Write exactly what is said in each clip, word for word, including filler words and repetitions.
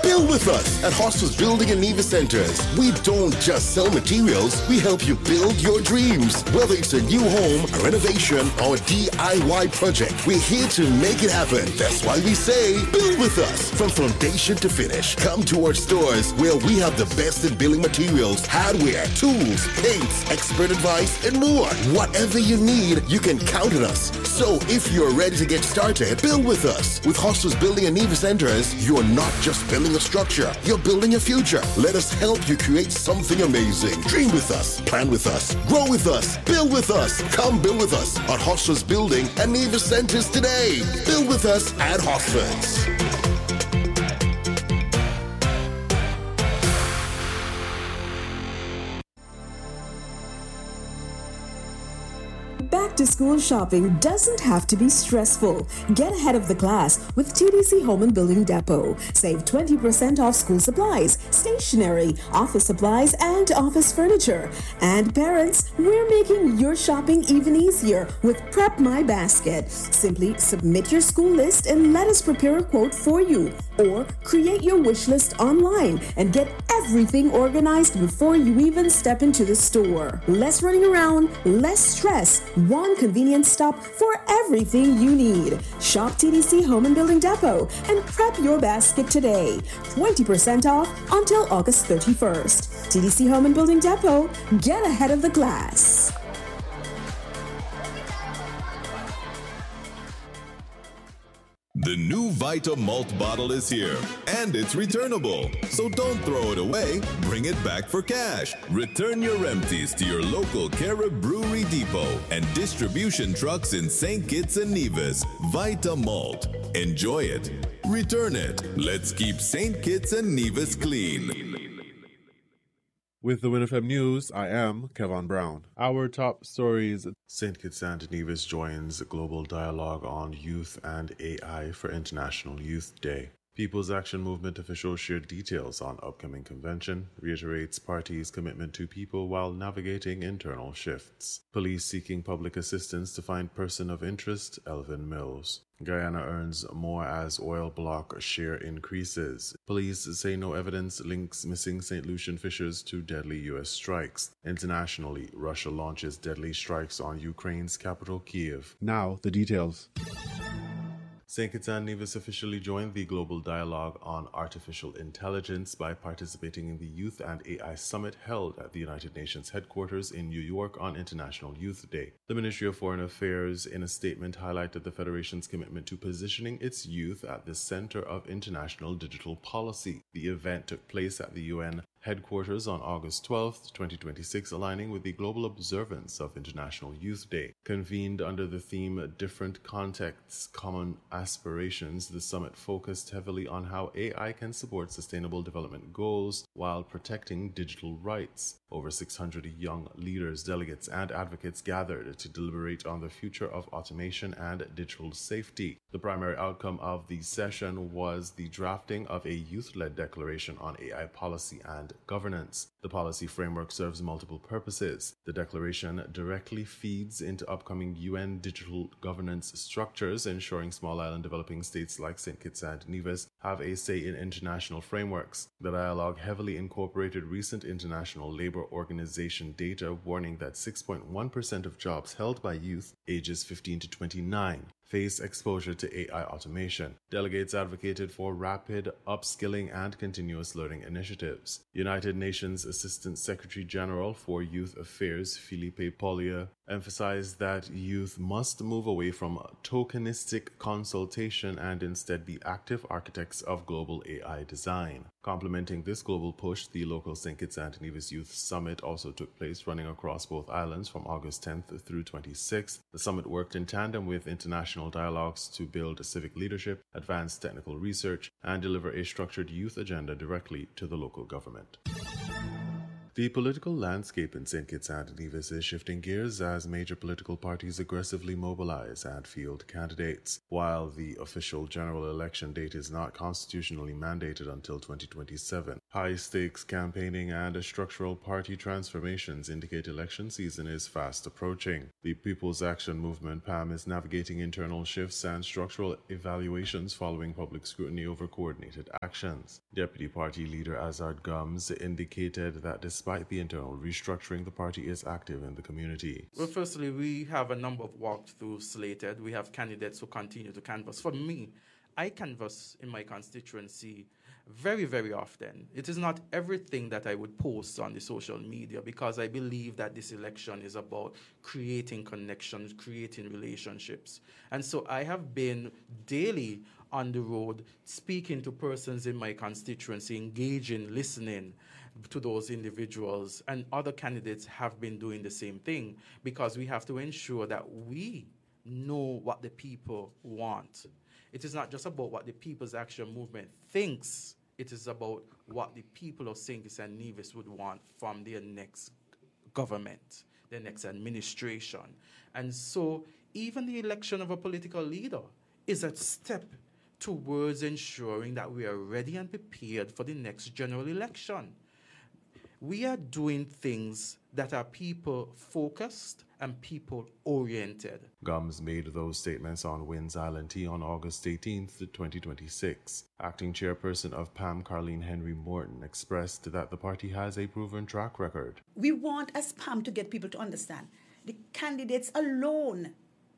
Build with us at Hostels Building and Neva Centers. We don't just sell materials, we help you build your dreams. Whether it's a new home, a renovation, or a D I Y project, we're here to make it happen. That's why we say, build with us. From foundation to finish, come to our stores where we have the best in building materials, hardware, tools, paints, expert advice, and more. Whatever you need, you can count on us. So if you're ready to get started, build with us. With Hostels Building and Neva Centers, you're not just building a structure, you're building a future. Let us help you create something amazing. Dream with us, plan with us, grow with us, build with us. Come build with us at Hostels Building and Neva Centers today. Build with us at Hostels. Back to school shopping doesn't have to be stressful. Get ahead of the class with T D C Home and Building Depot. Save twenty percent off school supplies, stationery, office supplies, and office furniture. And parents, we're making your shopping even easier with Prep My Basket. Simply submit your school list and let us prepare a quote for you. Or create your wish list online and get everything organized before you even step into the store. Less running around, less stress. One convenient stop for everything you need. Shop T D C Home and Building Depot and prep your basket today. twenty percent off until August thirty-first. T D C Home and Building Depot, get ahead of the class. The new Vita Malt bottle is here, and it's returnable. So don't throw it away, bring it back for cash. Return your empties to your local Carib Brewery Depot and distribution trucks in Saint Kitts and Nevis. Vita Malt. Enjoy it. Return it. Let's keep Saint Kitts and Nevis clean. With the WinFM News, I am Kevin Brown. Our top stories: Saint Kitts and Nevis joins global dialogue on youth and A I for International Youth Day. People's Action Movement officials shared details on upcoming convention, reiterates party's commitment to people while navigating internal shifts. Police seeking public assistance to find person of interest, Elvin Mills. Guyana earns more as oil block share increases. Police say no evidence links missing Saint Lucian fishers to deadly U S strikes. Internationally, Russia launches deadly strikes on Ukraine's capital, Kyiv. Now, the details. Saint Kitts and Nevis officially joined the global dialogue on artificial intelligence by participating in the Youth and A I Summit held at the United Nations headquarters in New York on International Youth Day. The Ministry of Foreign Affairs, in a statement, highlighted the Federation's commitment to positioning its youth at the center of international digital policy. The event took place at the U N headquarters on August twelfth, twenty twenty-six, aligning with the global observance of International Youth Day. Convened under the theme Different Contexts, Common Aspirations, the summit focused heavily on how A I can support sustainable development goals while protecting digital rights. Over six hundred young leaders, delegates, and advocates gathered to deliberate on the future of automation and digital safety. The primary outcome of the session was the drafting of a youth-led declaration on A I policy and governance. The policy framework serves multiple purposes. The declaration directly feeds into upcoming U N digital governance structures, ensuring small island developing states like Saint Kitts and Nevis have a say in international frameworks. The dialogue heavily incorporated recent International Labor Organization data, warning that six point one percent of jobs held by youth ages fifteen to twenty-nine face exposure to A I automation. Delegates advocated for rapid upskilling and continuous learning initiatives. United Nations Assistant Secretary General for Youth Affairs, Philippe Pollier, emphasized that youth must move away from tokenistic consultation and instead be active architects of global A I design. Complementing this global push, the local Saint Kitts and Nevis Youth Summit also took place, running across both islands from August tenth through twenty-sixth. The summit worked in tandem with international dialogues to build civic leadership, advance technical research, and deliver a structured youth agenda directly to the local government. The political landscape in Saint Kitts and Nevis is shifting gears as major political parties aggressively mobilize and field candidates. While the official general election date is not constitutionally mandated until twenty twenty-seven, High-stakes campaigning and structural party transformations indicate election season is fast approaching. The People's Action Movement, P A M, is navigating internal shifts and structural evaluations following public scrutiny over coordinated actions. Deputy Party Leader Azad Gums indicated that despite the internal restructuring, the party is active in the community. Well, firstly, we have a number of walkthroughs slated. We have candidates who continue to canvass. For me, I canvass in my constituency very, very often. It is not everything that I would post on the social media because I believe that this election is about creating connections, creating relationships. And so I have been daily on the road speaking to persons in my constituency, engaging, listening to those individuals. And other candidates have been doing the same thing because we have to ensure that we know what the people want. It is not just about what the People's Action Movement thinks. It is about what the people of Saint Kitts and Nevis would want from their next government, their next administration. And so even the election of a political leader is a step towards ensuring that we are ready and prepared for the next general election. We are doing things that are people-focused and people-oriented. Gums made those statements on Winds Island Tea on August eighteenth, twenty twenty-six. Acting chairperson of P A M, Carleen Henry Morton, expressed that the party has a proven track record. We want, as P A M, to get people to understand the candidates alone.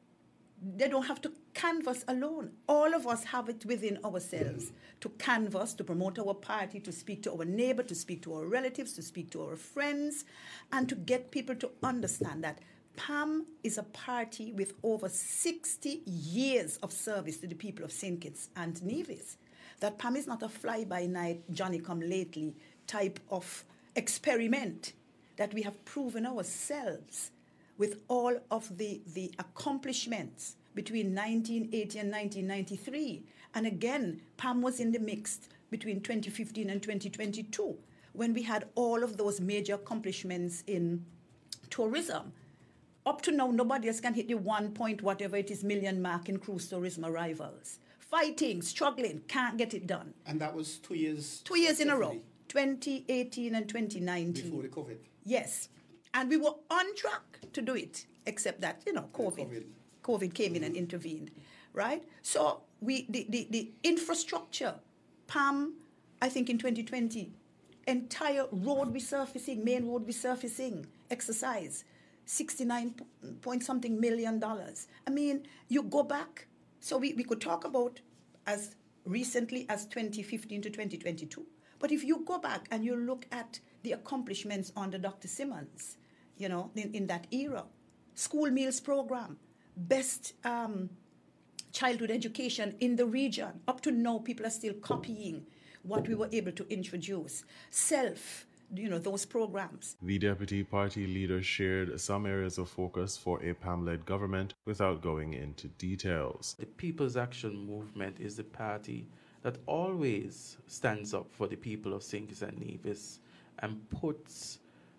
They don't have to canvass alone. All of us have it within ourselves to canvass, to promote our party, to speak to our neighbor, to speak to our relatives, to speak to our friends, and to get people to understand that P A M is a party with over sixty years of service to the people of Saint Kitts and Nevis. That P A M is not a fly-by-night, Johnny-come-lately type of experiment, that we have proven ourselves with all of the, the accomplishments between nineteen eighty and nineteen ninety-three. And again, P A M was in the mix between twenty fifteen and twenty twenty-two, when we had all of those major accomplishments in tourism. Up to now, nobody else can hit the one point whatever it is million mark in cruise tourism arrivals. Fighting, struggling, can't get it done. And that was two years... Two years in a row, twenty eighteen and twenty nineteen. Before the COVID. Yes. And we were on track to do it, except that, you know, COVID. COVID, COVID came in and intervened, right? So we the, the, the infrastructure, P A M, I think in twenty twenty, entire road resurfacing, main road resurfacing exercise, sixty-nine point something million dollars. I mean, you go back, so we, we could talk about as recently as twenty fifteen to twenty twenty-two. But if you go back and you look at the accomplishments under Doctor Simmons, you know, in, in that era, school meals program, best um, childhood education in the region. Up to now, people are still copying what we were able to introduce. Self, you know, those programs. The deputy party leader shared some areas of focus for a P A M-led government without going into details. The People's Action Movement is the party that always stands up for the people of Saint Kitts and Nevis and puts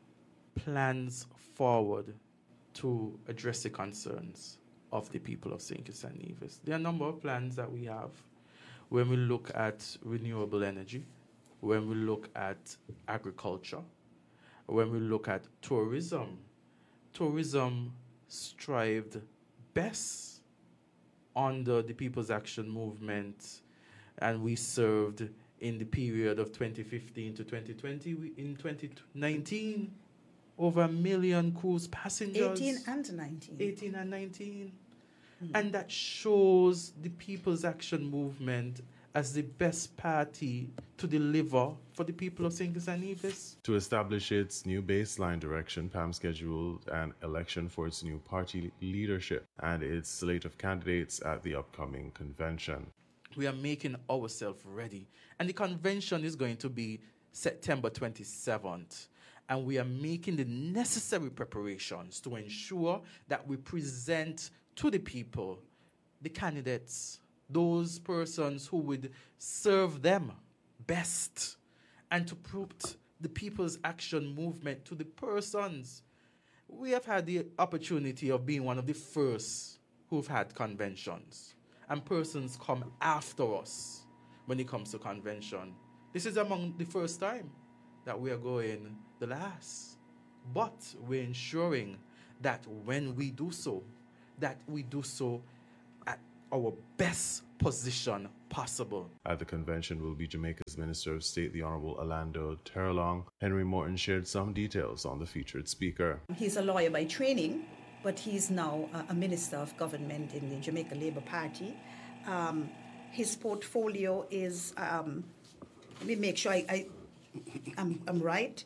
plans forward to address the concerns of the people of Saint Kitts and Nevis. There are a number of plans that we have when we look at renewable energy, when we look at agriculture, when we look at tourism. Tourism strived best under the People's Action Movement, and we served in the period of twenty fifteen to twenty twenty. We, in twenty nineteen, over a million cruise passengers. eighteen and nineteen. eighteen and nineteen. Mm-hmm. And that shows the People's Action Movement as the best party to deliver for the people of Saint Kitts and Nevis. To establish its new baseline direction, P A M scheduled an election for its new party leadership and its slate of candidates at the upcoming convention. We are making ourselves ready. And the convention is going to be September twenty-seventh. And we are making the necessary preparations to ensure that we present to the people the candidates, those persons who would serve them best, and to put the People's Action Movement to the persons. We have had the opportunity of being one of the first who've had conventions, and persons come after us when it comes to convention. This is among the first time that we are going the last. But we're ensuring that when we do so, that we do so at our best position possible. At the convention will be Jamaica's Minister of State, the Honorable Orlando Terrelong. Henry Morton shared some details on the featured speaker. He's a lawyer by training, but he's now a Minister of Government in the Jamaica Labour Party. Um, his portfolio is, um, let me make sure I, I, I'm, I'm right.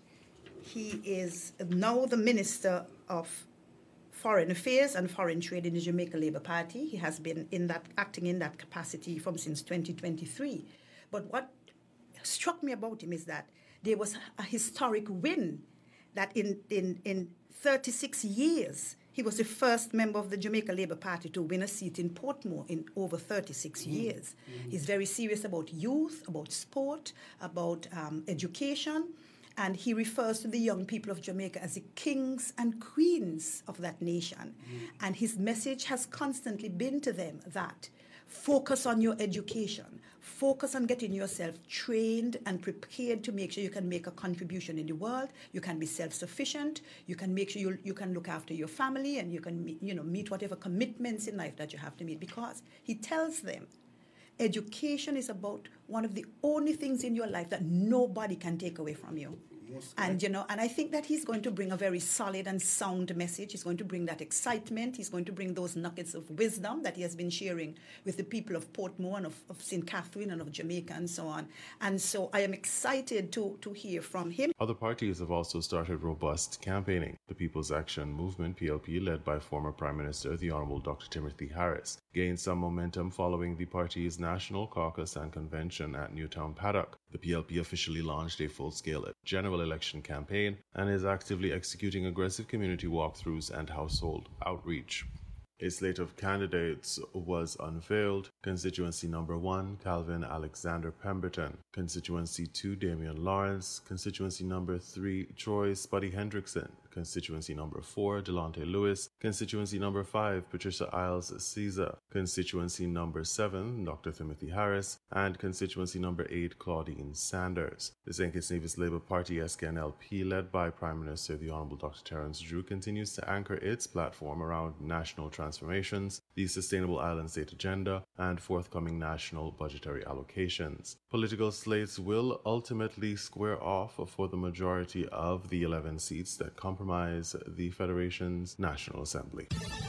He is now the Minister of Foreign Affairs and Foreign Trade in the Jamaica Labour Party. He has been in that acting in that capacity from since twenty twenty-three. But what struck me about him is that there was a historic win, that in, in, in thirty-six years, he was the first member of the Jamaica Labour Party to win a seat in Portmore in over thirty-six mm-hmm. years. Mm-hmm. He's very serious about youth, about sport, about um, education. And he refers to the young people of Jamaica as the kings and queens of that nation. Mm. And his message has constantly been to them that focus on your education, focus on getting yourself trained and prepared to make sure you can make a contribution in the world, you can be self-sufficient, you can make sure you, you can look after your family, and you can meet, you know, meet whatever commitments in life that you have to meet. Because he tells them education is about one of the only things in your life that nobody can take away from you. And, you know, and I think that he's going to bring a very solid and sound message. He's going to bring that excitement. He's going to bring those nuggets of wisdom that he has been sharing with the people of Portmore and of, of Saint Catherine and of Jamaica and so on. And so I am excited to, to hear from him. Other parties have also started robust campaigning. The People's Action Movement, P L P, led by former Prime Minister, the Honorable Doctor Timothy Harris, gained some momentum following the party's national caucus and convention at Newtown Paddock. The P L P officially launched a full-scale general election campaign and is actively executing aggressive community walkthroughs and household outreach. A slate of candidates was unveiled. Constituency number one, Calvin Alexander Pemberton. Constituency two, Damian Lawrence. Constituency number three, Troy Spuddy Hendrickson. Constituency number four, Delonte Lewis. Constituency number five, Patricia Isles Caesar. Constituency number seven, Doctor Timothy Harris. And constituency number eight, Claudine Sanders. The Saint Kitts Nevis Labour Party S K N L P, led by Prime Minister the Honorable Doctor Terence Drew, continues to anchor its platform around national transformations, the Sustainable Island State Agenda, and forthcoming national budgetary allocations. Political slates will ultimately square off for the majority of the eleven seats that compromise the Federation's National Assembly.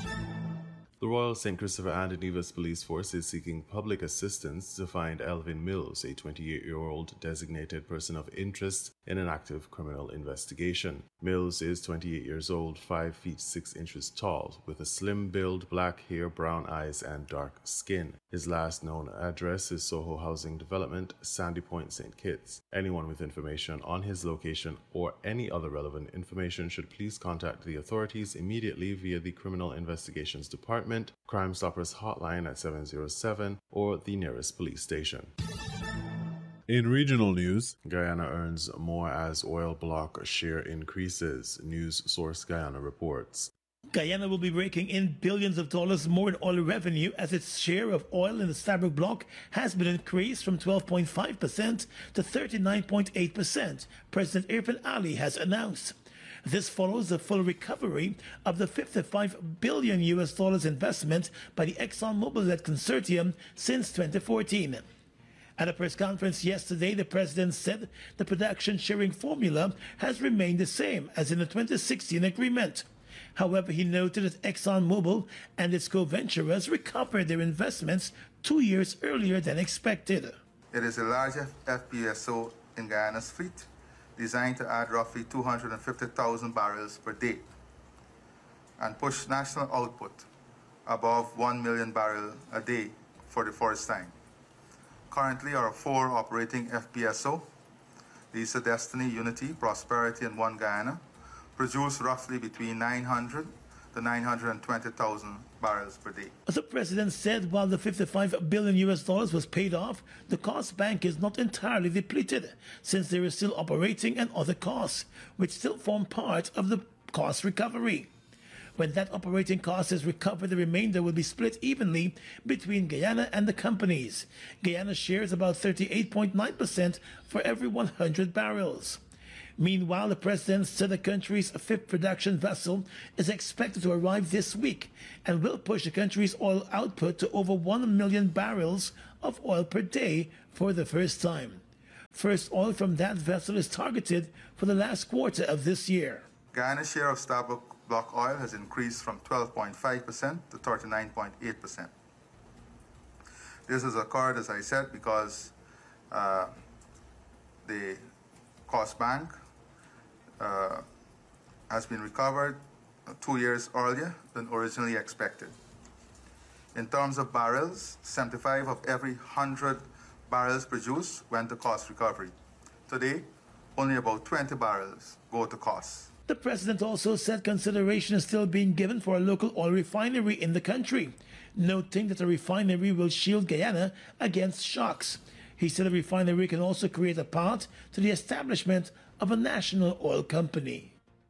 The Royal Saint Christopher and Nevis Police Force is seeking public assistance to find Elvin Mills, a twenty-eight-year-old designated person of interest in an active criminal investigation. Mills is twenty-eight years old, five feet six inches tall, with a slim build, black hair, brown eyes, and dark skin. His last known address is Soho Housing Development, Sandy Point, Saint Kitts. Anyone with information on his location or any other relevant information should please contact the authorities immediately via the Criminal Investigations Department, Crime Stoppers hotline at seven zero seven, or the nearest police station. In regional news, Guyana earns more as oil block share increases. News source Guyana reports. Guyana will be raking in billions of dollars more in oil revenue as its share of oil in the Stabroek block has been increased from twelve point five percent to thirty-nine point eight percent, President Irfan Ali has announced. This follows the full recovery of the fifty-five billion U S dollars investment by the ExxonMobil-led consortium since twenty fourteen. At a press conference yesterday, the president said the production sharing formula has remained the same as in the twenty sixteen agreement. However, he noted that ExxonMobil and its co-venturers recovered their investments two years earlier than expected. It is the largest F P S O in Guyana's fleet, designed to add roughly two hundred fifty thousand barrels per day and push national output above one million barrels a day for the first time. Currently, our four operating F P S O, these are Destiny, Unity, Prosperity, and One Guyana, produce roughly between nine hundred to nine hundred twenty thousand barrels per day. As the president said, while the fifty-five billion U S dollars was paid off, the cost bank is not entirely depleted, since there is still operating and other costs, which still form part of the cost recovery. When that operating cost is recovered, the remainder will be split evenly between Guyana and the companies. Guyana's share is about thirty-eight point nine percent for every one hundred barrels. Meanwhile, the president said the country's fifth production vessel is expected to arrive this week and will push the country's oil output to over one million barrels of oil per day for the first time. First oil from that vessel is targeted for the last quarter of this year. Guyana's share of Stabroek Block oil has increased from twelve point five percent to thirty-nine point eight percent. This has occurred, as I said, because uh, the cost bank uh, has been recovered two years earlier than originally expected. In terms of barrels, seventy-five of every one hundred barrels produced went to cost recovery. Today, only about twenty barrels go to cost. The president also said consideration is still being given for a local oil refinery in the country, noting that a refinery will shield Guyana against shocks. He said a refinery can also create a path to the establishment of a national oil company.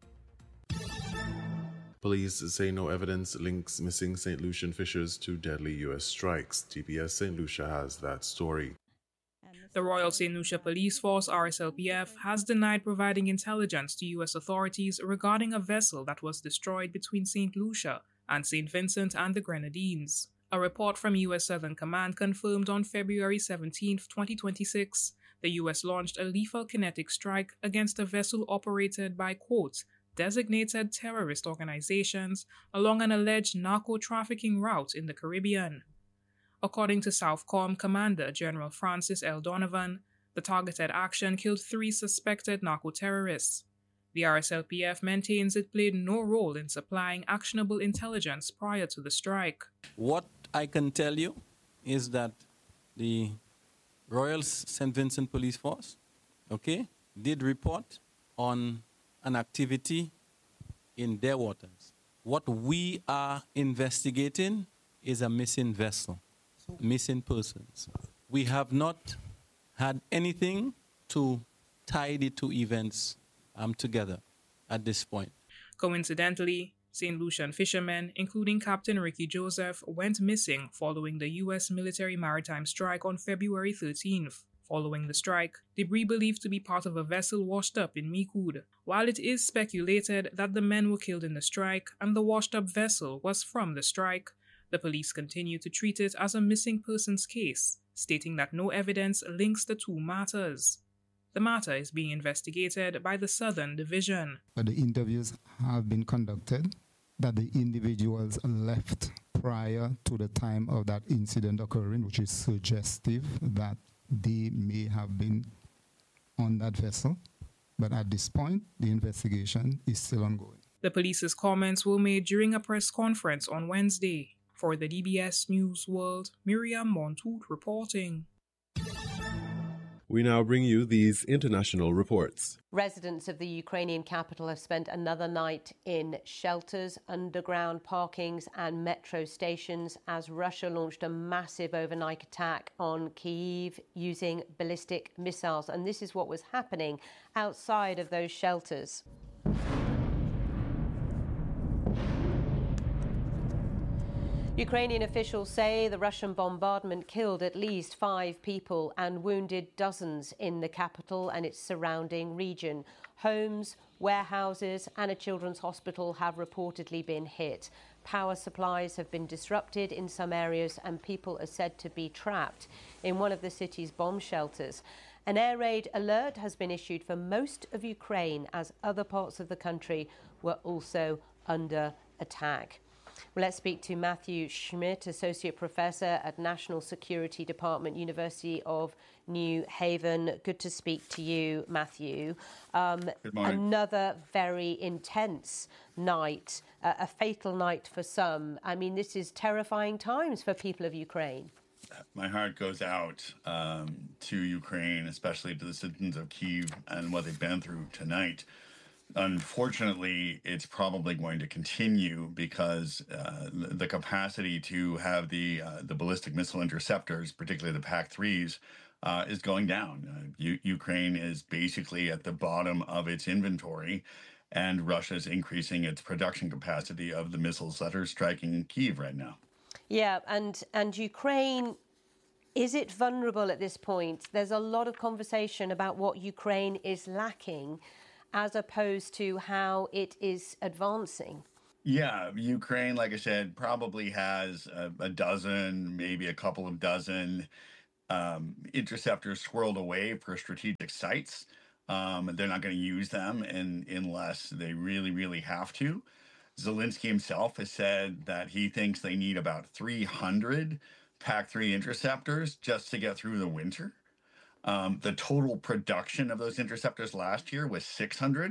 Police say no evidence links missing Saint Lucian fishers to deadly U S strikes. T P S Saint Lucia has that story. The Royal Saint Lucia Police Force, R S L P F, has denied providing intelligence to U S authorities regarding a vessel that was destroyed between Saint Lucia and Saint Vincent and the Grenadines. A report from U S Southern Command confirmed on February seventeenth, twenty twenty-six, the U S launched a lethal kinetic strike against a vessel operated by, quote, designated terrorist organizations along an alleged narco-trafficking route in the Caribbean. According to Southcom Commander General Francis L. Donovan, the targeted action killed three suspected narco-terrorists. The R S L P F maintains it played no role in supplying actionable intelligence prior to the strike. What I can tell you is that the Royal Saint Vincent Police Force, okay, did report on an activity in their waters. What we are investigating is a missing vessel. Missing persons. We have not had anything to tie the two events um, together at this point. Coincidentally, Saint Lucian fishermen, including Captain Ricky Joseph, went missing following the U S military maritime strike on February thirteenth. Following the strike, debris believed to be part of a vessel washed up in Micoud. While it is speculated that the men were killed in the strike and the washed-up vessel was from the strike, the police continue to treat it as a missing persons case, stating that no evidence links the two matters. The matter is being investigated by the Southern Division. But the interviews have been conducted, that the individuals left prior to the time of that incident occurring, which is suggestive that they may have been on that vessel. But at this point, the investigation is still ongoing. The police's comments were made during a press conference on Wednesday. For the D B S News World, Miriam Montoute reporting. We now bring you these international reports. Residents of the Ukrainian capital have spent another night in shelters, underground parkings and metro stations as Russia launched a massive overnight attack on Kyiv using ballistic missiles. And this is what was happening outside of those shelters. Ukrainian officials say the Russian bombardment killed at least five people and wounded dozens in the capital and its surrounding region. Homes, warehouses and a children's hospital have reportedly been hit. Power supplies have been disrupted in some areas and people are said to be trapped in one of the city's bomb shelters. An air raid alert has been issued for most of Ukraine as other parts of the country were also under attack. Well, let's speak to Matthew Schmidt, Associate Professor at National Security Department, University of New Haven. Good to speak to you, Matthew. Um, Good morning. Another very intense night, uh, a fatal night for some. I mean, this is terrifying times for people of Ukraine. My heart goes out um, to Ukraine, especially to the citizens of Kyiv and what they've been through tonight. Unfortunately, it's probably going to continue because uh, the capacity to have the uh, the ballistic missile interceptors, particularly the P A C threes, uh, is going down. Uh, U- Ukraine is basically at the bottom of its inventory. and Russia's increasing its production capacity of the missiles that are striking Kyiv right now. Yeah, and, and Ukraine, is it vulnerable at this point? There's a lot of conversation about what Ukraine is lacking as opposed to how it is advancing. Yeah, Ukraine, like I said, probably has a, a dozen, maybe a couple of dozen um, interceptors swirled away for strategic sites. Um, they're not going to use them in, unless they really, really have to. Zelensky himself has said that he thinks they need about three hundred P A C three interceptors just to get through the winter. Um, the total production of those interceptors last year was six hundred.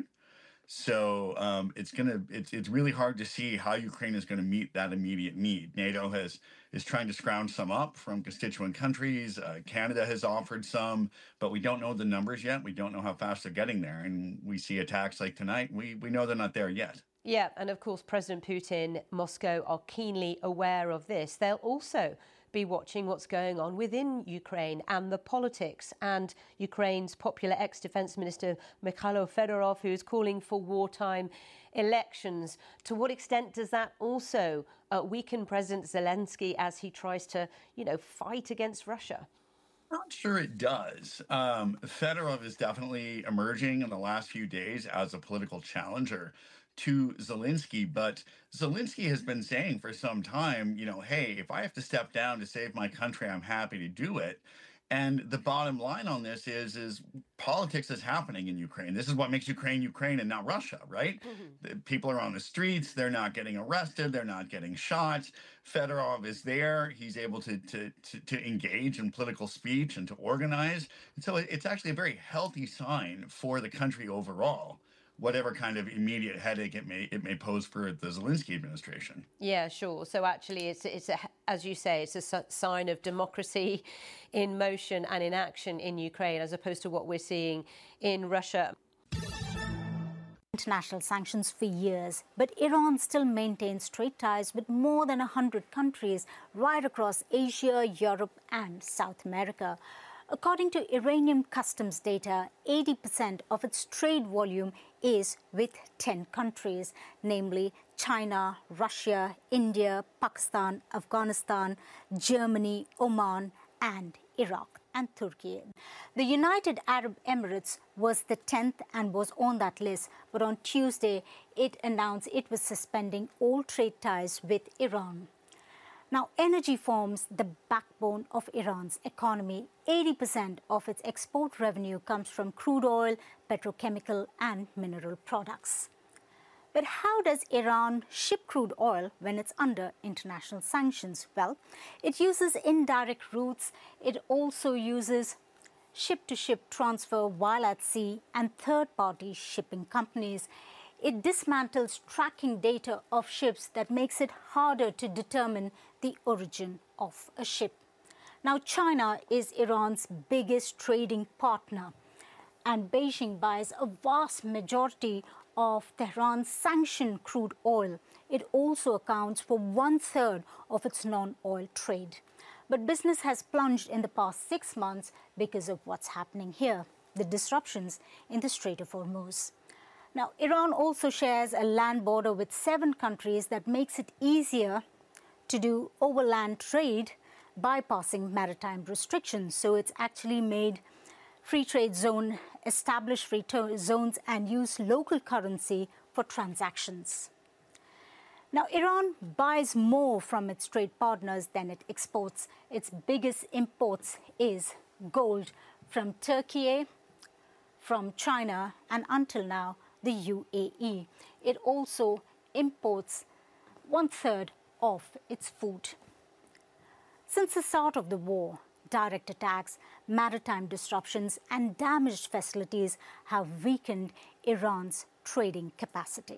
So um, it's gonna it's it's really hard to see how Ukraine is going to meet that immediate need. NATO has is trying to scrounge some up from constituent countries. Uh, Canada has offered some, but we don't know the numbers yet. We don't know how fast they're getting there. And we see attacks like tonight. We we know they're not there yet. Yeah, and of course, President Putin, Moscow are keenly aware of this. They'll also be watching what's going on within Ukraine and the politics, and Ukraine's popular ex-defense minister Mikhailo Fedorov, who is calling for wartime elections. To what extent does that also uh, weaken President Zelensky as he tries to, you know, fight against Russia? Not sure it does. Um, Fedorov is definitely emerging in the last few days as a political challenger to Zelensky, but Zelensky has been saying for some time, you know, hey, if I have to step down to save my country, I'm happy to do it. And the bottom line on this is, is politics is happening in Ukraine. This is what makes Ukraine Ukraine and not Russia, right? Mm-hmm. The people are on the streets. They're not getting arrested. They're not getting shot. Fedorov is there. He's able to, to, to, to engage in political speech and to organize. And so it's actually a very healthy sign for the country overall, whatever kind of immediate headache it may it may pose for the Zelensky administration. Yeah, sure. So actually, it's it's a, as you say, it's a sign of democracy in motion and in action in Ukraine, as opposed to what we're seeing in Russia. International sanctions for years, but Iran still maintains trade ties with more than one hundred countries right across Asia, Europe, and South America. According to Iranian customs data, eighty percent of its trade volume is with ten countries, namely China, Russia, India, Pakistan, Afghanistan, Germany, Oman, and Iraq and Turkey. The United Arab Emirates was the tenth and was on that list, but on Tuesday it announced it was suspending all trade ties with Iran. Now, energy forms the backbone of Iran's economy. eighty percent of its export revenue comes from crude oil, petrochemical, and mineral products. But how does Iran ship crude oil when it's under international sanctions? Well, it uses indirect routes. It also uses ship-to-ship transfer while at sea and third-party shipping companies. It dismantles tracking data of ships that makes it harder to determine the origin of a ship. Now, China is Iran's biggest trading partner, and Beijing buys a vast majority of Tehran's sanctioned crude oil. It also accounts for one-third of its non-oil trade. But business has plunged in the past six months because of what's happening here, the disruptions in the Strait of Hormuz. Now, Iran also shares a land border with seven countries that makes it easier to do overland trade, bypassing maritime restrictions. So it's actually made free trade zone, established free zones, and use local currency for transactions. Now, Iran buys more from its trade partners than it exports. Its biggest imports is gold from Turkey, from China, and until now, the U A E. It also imports one-third of its food. Since the start of the war, direct attacks, maritime disruptions, and damaged facilities have weakened Iran's trading capacity.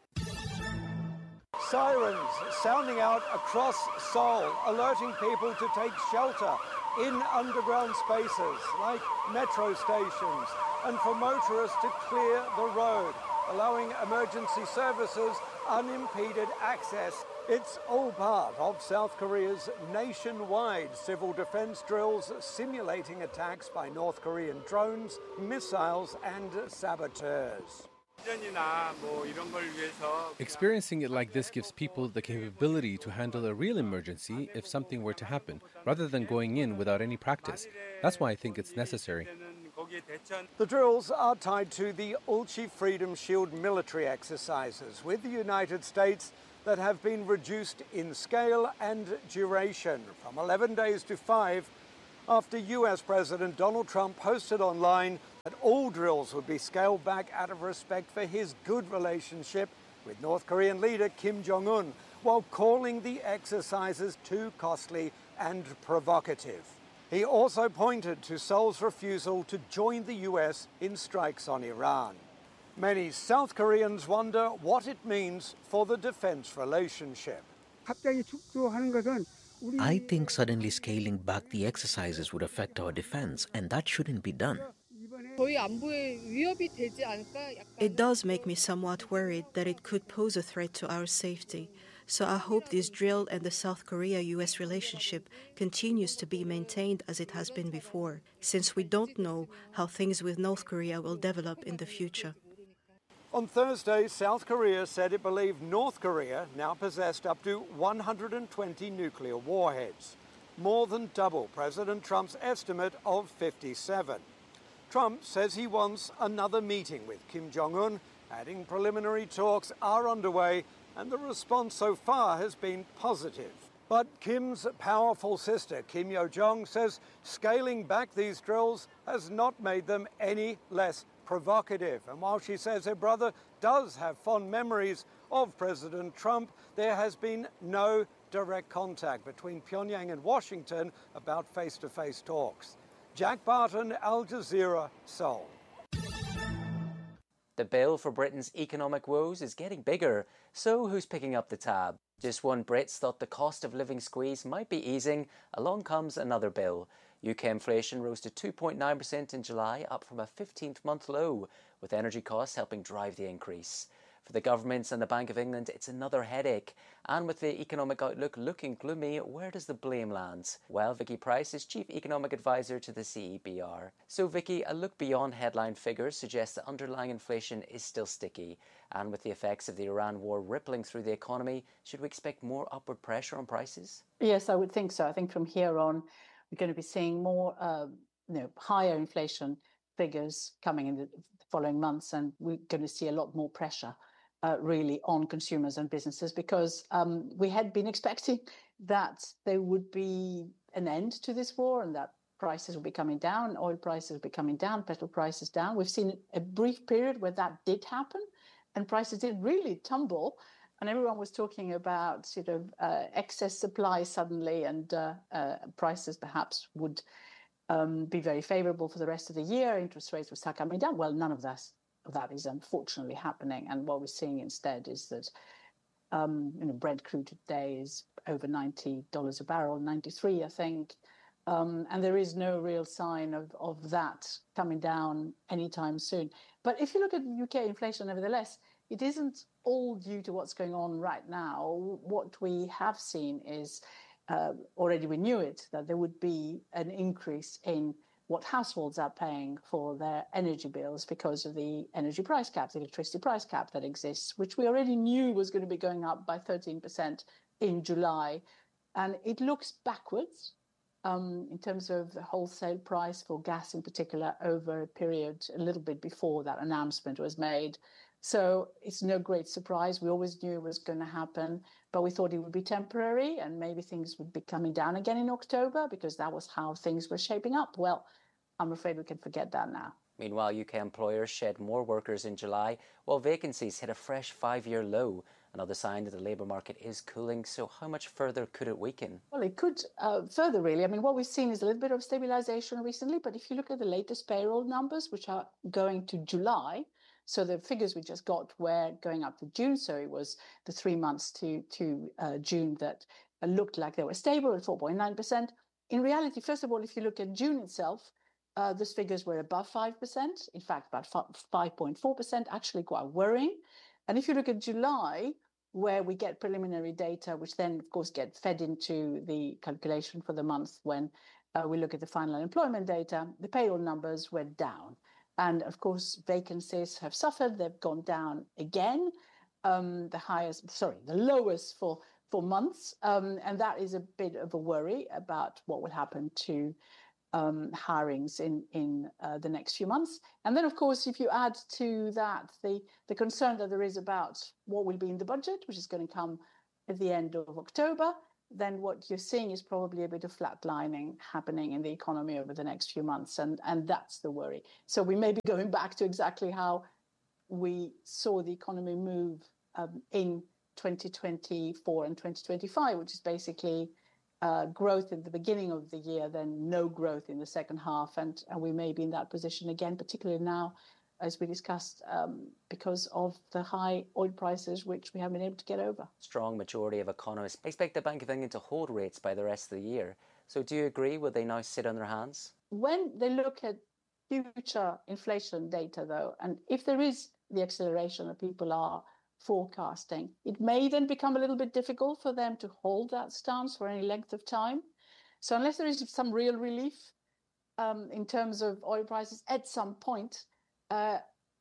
Sirens sounding out across Seoul, alerting people to take shelter in underground spaces like metro stations, and for motorists to clear the road, allowing emergency services unimpeded access. It's all part of South Korea's nationwide civil defense drills simulating attacks by North Korean drones, missiles, and saboteurs. Experiencing it like this gives people the capability to handle a real emergency if something were to happen, rather than going in without any practice. That's why I think it's necessary. The drills are tied to the Ulchi Freedom Shield military exercises with the United States that have been reduced in scale and duration from eleven days to five after U S President Donald Trump posted online that all drills would be scaled back out of respect for his good relationship with North Korean leader Kim Jong-un, while calling the exercises too costly and provocative. He also pointed to Seoul's refusal to join the U S in strikes on Iran. Many South Koreans wonder what it means for the defense relationship. I think suddenly scaling back the exercises would affect our defense, and that shouldn't be done. It does make me somewhat worried that it could pose a threat to our safety. So I hope this drill and the South Korea-U S relationship continues to be maintained as it has been before, since we don't know how things with North Korea will develop in the future. On Thursday, South Korea said it believed North Korea now possessed up to one hundred twenty nuclear warheads, more than double President Trump's estimate of fifty-seven. Trump says he wants another meeting with Kim Jong-un, adding preliminary talks are underway and the response so far has been positive. But Kim's powerful sister, Kim Yo-jong, says scaling back these drills has not made them any less provocative. And while she says her brother does have fond memories of President Trump, there has been no direct contact between Pyongyang and Washington about face-to-face talks. Jack Barton, Al Jazeera, Seoul. The bill for Britain's economic woes is getting bigger, so who's picking up the tab? Just when Brits thought the cost of living squeeze might be easing, along comes another bill. U K inflation rose to two point nine percent in July, up from a fifteenth-month low, with energy costs helping drive the increase. For the governments and the Bank of England, it's another headache. And with the economic outlook looking gloomy, where does the blame land? Well, Vicky Price is Chief Economic Advisor to the C E B R. So, Vicky, a look beyond headline figures suggests that underlying inflation is still sticky. And with the effects of the Iran war rippling through the economy, should we expect more upward pressure on prices? Yes, I would think so. I think from here on, we're going to be seeing more, uh, you know, higher inflation figures coming in the following months, and we're going to see a lot more pressure uh, really on consumers and businesses, because um, we had been expecting that there would be an end to this war and that prices will be coming down, oil prices will be coming down, petrol prices down. We've seen a brief period where that did happen and prices did really tumble. And everyone was talking about sort of uh, excess supply suddenly, and uh, uh, prices perhaps would um, be very favourable for the rest of the year. Interest rates would start coming down. Well, none of that of that is unfortunately happening. And what we're seeing instead is that um, you know, Brent crude today is over ninety dollars a barrel, ninety-three, I think. Um, and there is no real sign of, of that coming down anytime soon. But if you look at U K inflation, nevertheless, it isn't all due to what's going on right now. What we have seen is, uh, already we knew it, that there would be an increase in what households are paying for their energy bills because of the energy price cap, the electricity price cap that exists, which we already knew was going to be going up by thirteen percent in July. And it looks backwards um, in terms of the wholesale price for gas in particular over a period a little bit before that announcement was made. So it's no great surprise. We always knew it was going to happen, but we thought it would be temporary and maybe things would be coming down again in October because that was how things were shaping up. Well, I'm afraid we can forget that now. Meanwhile, U K employers shed more workers in July, while vacancies hit a fresh five-year low. Another sign that the labour market is cooling. So how much further could it weaken? Well, it could uh, further, really. I mean, what we've seen is a little bit of stabilisation recently, but if you look at the latest payroll numbers, which are going to July, so the figures we just got were going up to June, so it was the three months to, to uh, June that uh, looked like they were stable at four point nine percent. In reality, first of all, if you look at June itself, uh, those figures were above five percent, in fact, about five point four percent, actually quite worrying. And if you look at July, where we get preliminary data, which then, of course, get fed into the calculation for the month when uh, we look at the final unemployment data, the payroll numbers were down. And of course, vacancies have suffered. They've gone down again, um, the highest, sorry, the lowest for, for months. Um, and that is a bit of a worry about what will happen to um, hirings in, in uh, the next few months. And then, of course, if you add to that the, the concern that there is about what will be in the budget, which is going to come at the end of October, then what you're seeing is probably a bit of flatlining happening in the economy over the next few months. And, and that's the worry. So we may be going back to exactly how we saw the economy move um, in twenty twenty-four and twenty twenty-five, which is basically uh, growth in the beginning of the year, then no growth in the second half. And, and we may be in that position again, particularly now, as we discussed, um, because of the high oil prices, which we haven't been able to get over. Strong majority of economists expect the Bank of England to hold rates by the rest of the year. So do you agree? Will they now sit on their hands? When they look at future inflation data, though, and if there is the acceleration that people are forecasting, it may then become a little bit difficult for them to hold that stance for any length of time. So unless there is some real relief um, in terms of oil prices at some point, Uh,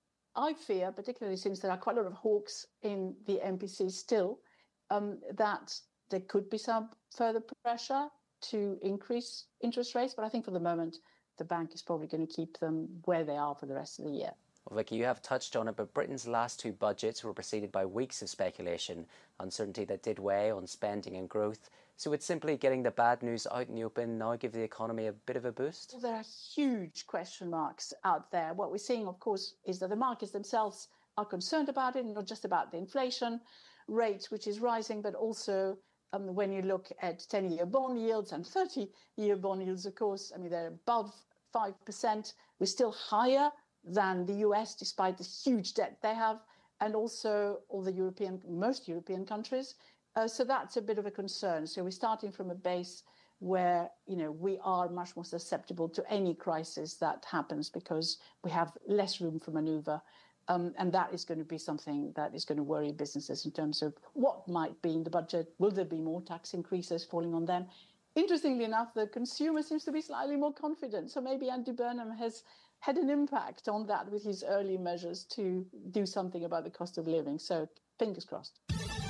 I fear, particularly since there are quite a lot of hawks in the M P C still, um, that there could be some further pressure to increase interest rates. But I think for the moment, the bank is probably going to keep them where they are for the rest of the year. Well, Vicky, you have touched on it, but Britain's last two budgets were preceded by weeks of speculation, uncertainty that did weigh on spending and growth. So would simply getting the bad news out in the open now give the economy a bit of a boost? Well, there are huge question marks out there. What we're seeing, of course, is that the markets themselves are concerned about it, not just about the inflation rate, which is rising, but also um, when you look at ten-year bond yields and thirty-year bond yields, of course, I mean, they're above five percent. We're still higher than the U S, despite the huge debt they have, and also all the European, most European countries. Uh, so that's a bit of a concern. So we're starting from a base where, you know, we are much more susceptible to any crisis that happens because we have less room for maneuver. Um, and that is going to be something that is going to worry businesses in terms of what might be in the budget. Will there be more tax increases falling on them? Interestingly enough, the consumer seems to be slightly more confident. So maybe Andy Burnham has had an impact on that with his early measures to do something about the cost of living. So fingers crossed.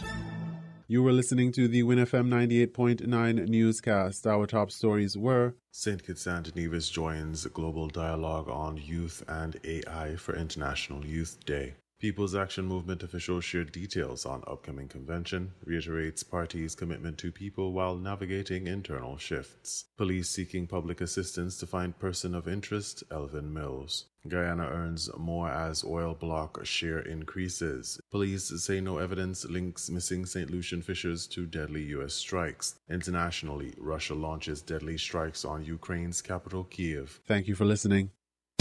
You were listening to the Win F M ninety-eight point nine newscast. Our top stories were: Saint Kitts and Nevis joins global dialogue on youth and A I for International Youth Day. People's Action Movement officials shared details on upcoming convention, reiterates party's commitment to people while navigating internal shifts. Police seeking public assistance to find person of interest, Elvin Mills. Guyana earns more as oil block share increases. Police say no evidence links missing Saint Lucian fishers to deadly U S strikes. Internationally, Russia launches deadly strikes on Ukraine's capital, Kiev. Thank you for listening.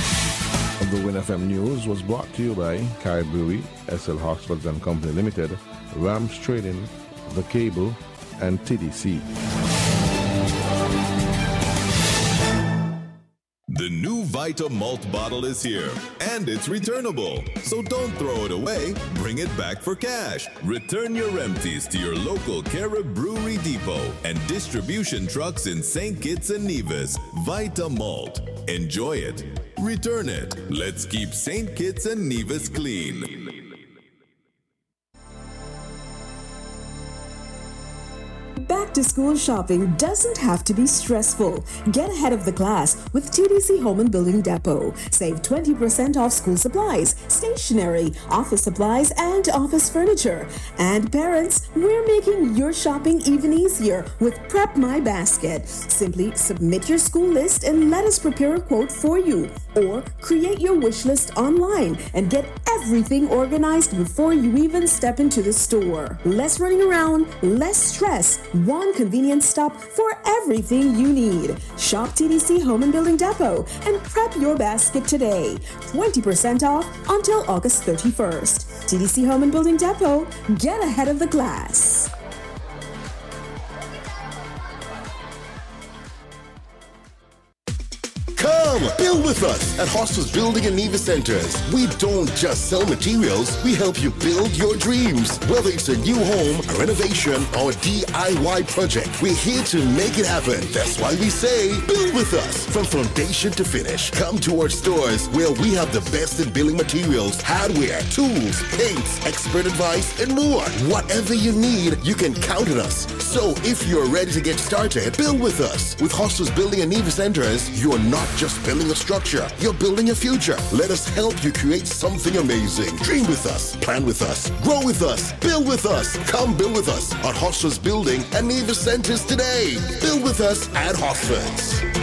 The Win F M News was brought to you by Kai Brewery, S L Hoxford and Company Limited, Rams Trading, The Cable, and T D C. The new Vita Malt bottle is here, and it's returnable. So don't throw it away, bring it back for cash. Return your empties to your local Carib Brewery Depot and distribution trucks in Saint Kitts and Nevis. Vita Malt. Enjoy it. Return it. Let's keep Saint Kitts and Nevis clean. Back to school shopping doesn't have to be stressful. Get ahead of the class with T D C Home and Building Depot. Save twenty percent off school supplies, stationery, office supplies, and office furniture. And parents, we're making your shopping even easier with Prep My Basket. Simply submit your school list and let us prepare a quote for you. Or create your wish list online and get everything organized before you even step into the store. Less running around, less stress. One convenient stop for everything you need. Shop T D C Home and Building Depot and prep your basket today. twenty percent off until August thirty-first. T D C Home and Building Depot. Get ahead of the class. Come, Build with us at Hostels Building and Neva Centers. We don't just sell materials, we help you build your dreams. Whether it's a new home, a renovation, or a D I Y project, we're here to make it happen. That's why we say, build with us. From foundation to finish, come to our stores where we have the best in building materials, hardware, tools, paints, expert advice, and more. Whatever you need, you can count on us. So if you're ready to get started, build with us. With Hostels Building and Neva Centers, you're not just building a structure, you're building a future. Let us help you create something amazing. Dream with us, plan with us, grow with us, build with us. Come build with us at Hostels Building and Neva Centers today. Build with us at Hosfords.